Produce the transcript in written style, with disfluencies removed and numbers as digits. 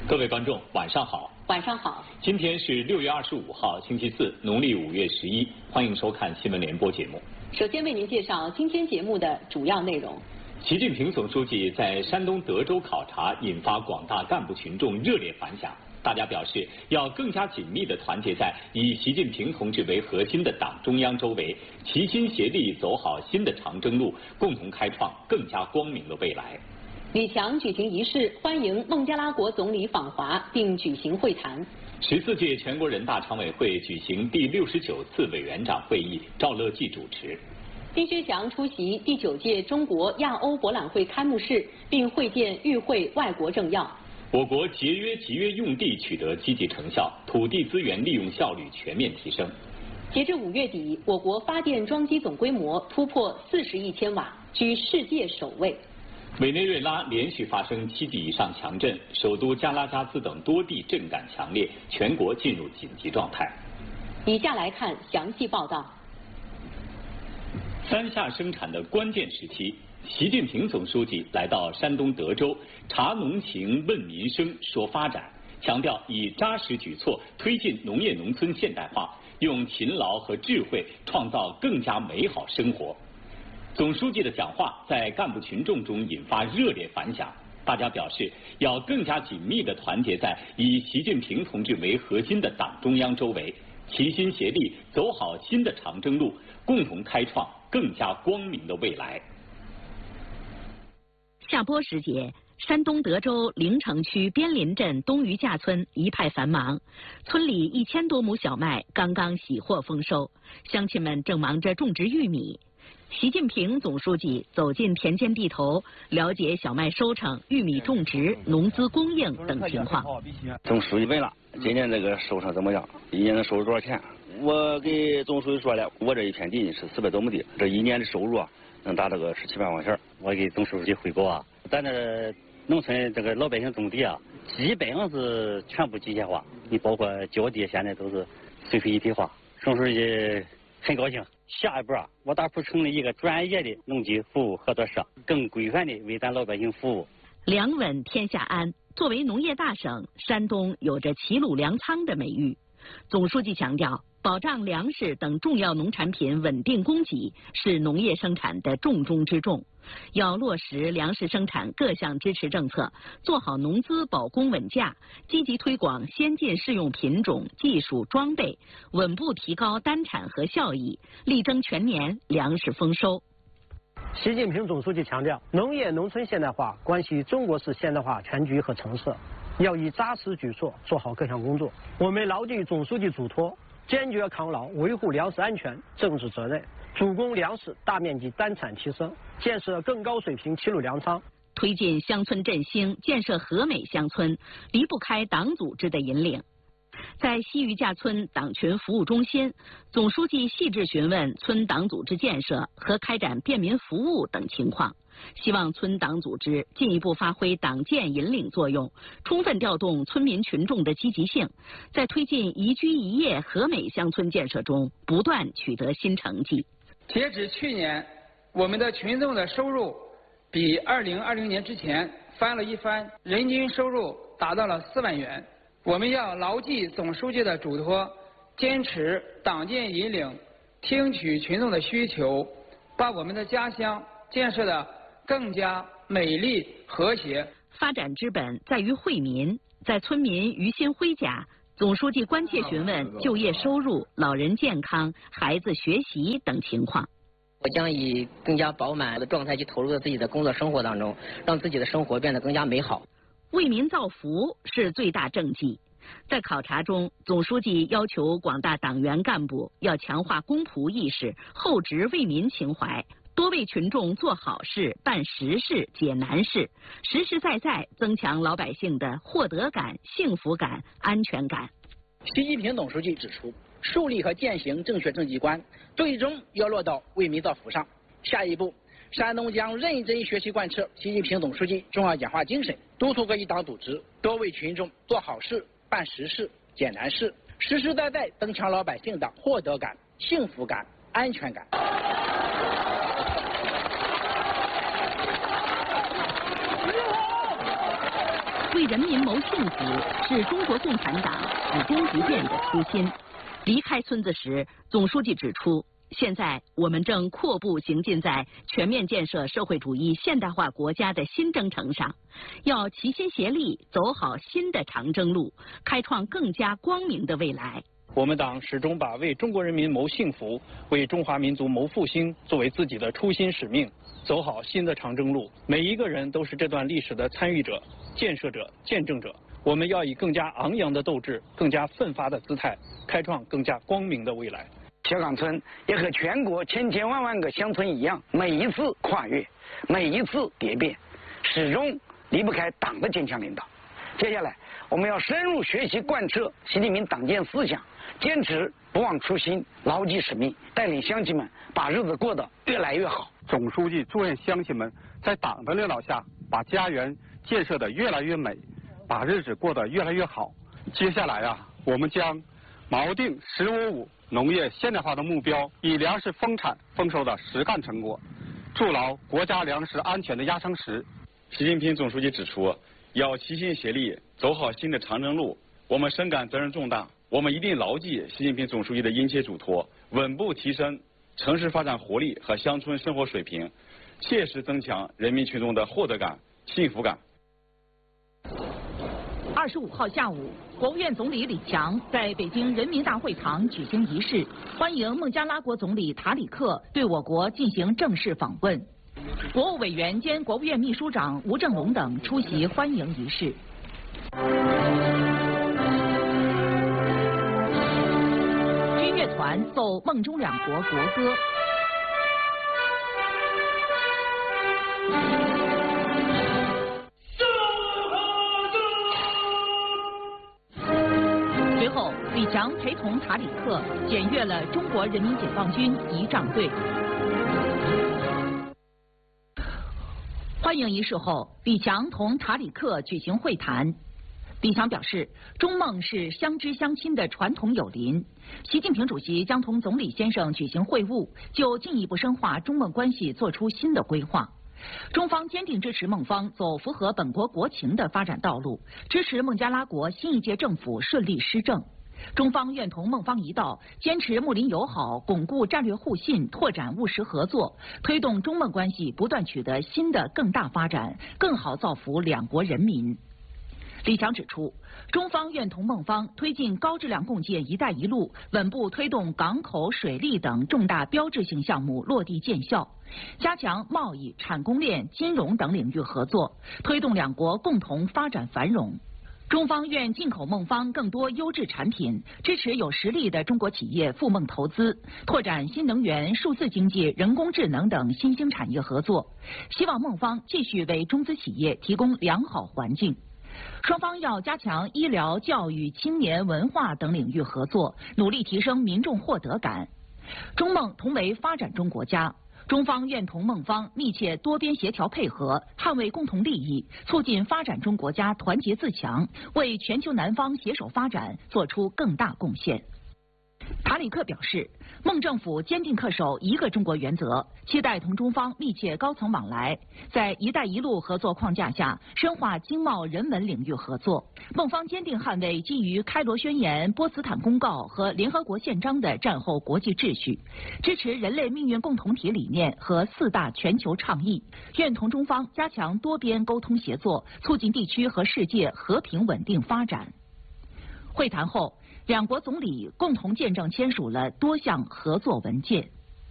各位观众，晚上好。 晚上好。 今天是6月25号，星期四，农历5月11。欢迎收看新闻联播节目。 首先为您介绍今天节目的主要内容。 习近平总书记在山东德州考察，引发广大干部群众热烈反响。大家表示要更加紧密地团结在以习近平同志为核心的党中央周围，齐心协力走好新的长征路，共同开创更加光明的未来。 李强举行仪式欢迎孟加拉国总理访华，并举行会谈。 14届全国人大常委会举行第69次委员长会议，赵乐际主持。 丁薛祥出席第9届中国亚欧博览会开幕式，并会见与会外国政要。 我国节约集约用地取得积极成效，土地资源利用效率全面提升。 截至5月底，我国发电装机总规模突破40亿千瓦，居世界首位。 委内瑞拉连续发生7级以上强震，首都加拉加兹等多地震感强烈，全国进入紧急状态。 以下来看详细报道。 三下生产的关键时期，习近平总书记来到山东德州，察农情、问民生、说发展，强调以扎实举措推进农业农村现代化，用勤劳和智慧创造更加美好生活。总书记的讲话在干部群众中引发热烈反响，大家表示要更加紧密地团结在以习近平同志为核心的党中央周围，齐心协力走好新的长征路，共同开创更加光明的未来。 下播时节，山东德州临城区边林镇东余架村一派繁忙，村里1000多亩小麦刚刚喜获丰收，乡亲们正忙着种植玉米。习近平总书记走进田间地头，了解小麦收成、玉米种植、农资供应等情况。 总书记问了，今年这个收成怎么样？一年能收入多少钱？我给总书记说了，我这一片地是400多亩地，这一年的收入啊，能达到个17、18万钱。 我给总书记汇报啊，咱这农村这个老百姓种地啊，基本上是全部机械化，你包括浇地现在都是随水一体化。总书记很高兴。下一步啊，我打算成立一个专业的农机服务合作社，更规范的为咱老百姓服务。 粮稳天下安，作为农业大省，山东有着齐鲁粮仓的美誉。总书记强调，保障粮食等重要农产品稳定供给是农业生产的重中之重，要落实粮食生产各项支持政策，做好农资保供稳价，积极推广先进适用品种、技术、装备，稳步提高单产和效益，力争全年粮食丰收。 习近平总书记强调，农业农村现代化关系中国式现代化全局和成色，要以扎实举措做好各项工作。我们牢记总书记嘱托，坚决抗牢维护粮食安全政治责任，主攻粮食大面积单产提升，建设更高水平齐鲁粮仓， 推进乡村振兴，建设和美乡村，离不开党组织的引领。在西余架村党群服务中心，总书记细致询问村党组织建设和开展便民服务等情况，希望村党组织进一步发挥党建引领作用，充分调动村民群众的积极性，在推进宜居宜业和美乡村建设中不断取得新成绩。 截止去年，我们的群众的收入比2020年之前翻了一番，人均收入达到了4万元。我们要牢记总书记的嘱托，坚持党建引领，听取群众的需求，把我们的家乡建设得更加美丽和谐。 发展之本在于惠民，在村民于心辉家，总书记关切询问就业收入、老人健康、孩子学习等情况。 我将以更加饱满的状态去投入到自己的工作生活当中，让自己的生活变得更加美好。 为民造福是最大政绩。在考察中，总书记要求广大党员干部要强化公仆意识，厚植为民情怀，多为群众做好事、办实事、解难事，实实在在增强老百姓的获得感、幸福感、安全感。 习近平总书记指出，树立和践行正确政绩观，最终要落到为民造福上。下一步，山东将认真学习贯彻习近平总书记重要讲话精神，督促各级党组织多为群众做好事、办实事、解难事，实实在在增强老百姓的获得感、幸福感、安全感。 为人民谋幸福是中国共产党始终不变的初心。离开村子时，总书记指出，现在我们正阔步行进在全面建设社会主义现代化国家的新征程上，要齐心协力走好新的长征路，开创更加光明的未来。 我们党始终把为中国人民谋幸福、为中华民族谋复兴作为自己的初心使命，走好新的长征路。每一个人都是这段历史的参与者、建设者、见证者。我们要以更加昂扬的斗志、更加奋发的姿态，开创更加光明的未来。 小岗村也和全国千千万万个乡村一样，每一次跨越，每一次蝶变，始终离不开党的坚强领导。接下来，我们要深入学习贯彻习近平党建思想，坚持不忘初心，牢记使命，带领乡亲们把日子过得越来越好。 总书记祝愿乡亲们在党的领导下，把家园建设得越来越美，把日子过得越来越好。接下来我们将锚定“15+5”农业现代化的目标，以粮食丰产丰收的实干成果，筑牢国家粮食安全的压舱石。 习近平总书记指出，要齐心协力走好新的长征路。我们深感责任重大，我们一定牢记习近平总书记的殷切嘱托，稳步提升城市发展活力和乡村生活水平，切实增强人民群众的获得感、幸福感。 25号下午，国务院总理李强在北京人民大会堂举行仪式，欢迎孟加拉国总理塔里克对我国进行正式访问。国务委员兼国务院秘书长吴政隆等出席欢迎仪式。军乐团奏孟中两国国歌。随后，李强陪同塔里克检阅了中国人民解放军仪仗队。欢迎仪式后，李强同塔里克举行会谈。李强表示，中孟是相知相亲的传统友邻，习近平主席将同总理先生举行会晤，就进一步深化中孟关系做出新的规划。中方坚定支持孟方走符合本国国情的发展道路，支持孟加拉国新一届政府顺利施政。中方愿同孟方一道，坚持睦邻友好，巩固战略互信，拓展务实合作，推动中孟关系不断取得新的更大发展，更好造福两国人民。李强指出，中方愿同孟方推进高质量共建“一带一路”，稳步推动港口、水利等重大标志性项目落地见效，加强贸易、产供链、金融等领域合作，推动两国共同发展繁荣。中方愿进口孟方更多优质产品，支持有实力的中国企业赴孟投资，拓展新能源、数字经济、人工智能等新兴产业合作。希望孟方继续为中资企业提供良好环境。双方要加强医疗、教育、青年、文化等领域合作，努力提升民众获得感。中孟同为发展中国家。中方愿同孟方密切多边协调配合，捍卫共同利益，促进发展中国家团结自强，为全球南方携手发展做出更大贡献。塔里克表示，孟政府坚定恪守一个中国原则，期待同中方密切高层往来，在“一带一路”合作框架下深化经贸人文领域合作。孟方坚定捍卫基于开罗宣言、波茨坦公告和联合国宪章的战后国际秩序，支持人类命运共同体理念和4大全球倡议，愿同中方加强多边沟通协作，促进地区和世界和平稳定发展。会谈后，两国总理共同见证签署了多项合作文件。